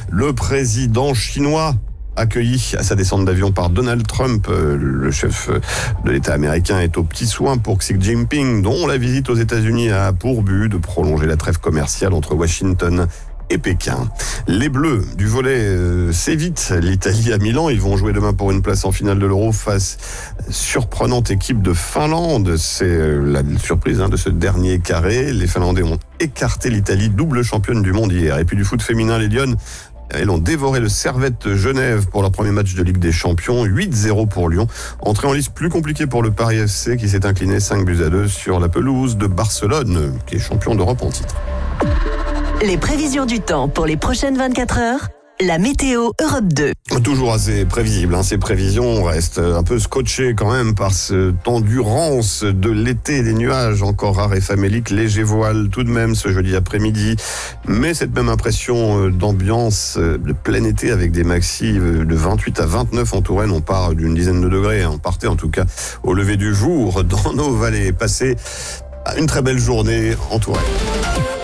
Le président chinois accueilli à sa descente d'avion par Donald Trump. Le chef de l'État américain est aux petits soins pour Xi Jinping, dont la visite aux États-Unis a pour but de prolonger la trêve commerciale entre Washington et Pékin. Les Bleus du volley s'évitent l'Italie à Milan. Ils vont jouer demain pour une place en finale de l'Euro face à surprenante équipe de Finlande. C'est la surprise de ce dernier carré. Les Finlandais ont écarté l'Italie, double championne du monde hier. Et puis du foot féminin, les Lyonnes, elles ont dévoré le Servette Genève pour leur premier match de Ligue des Champions, 8-0 pour Lyon. Entrée en liste plus compliquée pour le Paris FC qui s'est incliné 5-2 sur la pelouse de Barcelone, qui est champion d'Europe en titre. Les prévisions du temps pour les prochaines 24 heures, la météo Europe 2. Toujours assez prévisible, ces prévisions restent un peu scotchées quand même par cette endurance de l'été, des nuages encore rares et faméliques, léger voile tout de même ce jeudi après-midi, mais cette même impression d'ambiance de plein été avec des maxis de 28 à 29 en Touraine. On part d'une dizaine de degrés, on partait en tout cas au lever du jour dans nos vallées. Passez une très belle journée en Touraine.